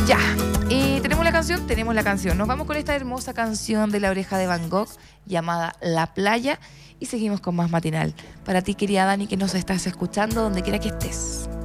Ya, y tenemos la canción, Nos vamos con esta hermosa canción de La Oreja de Van Gogh llamada La Playa y seguimos con más matinal. Para ti, querida Dani, que nos estás escuchando donde quiera que estés.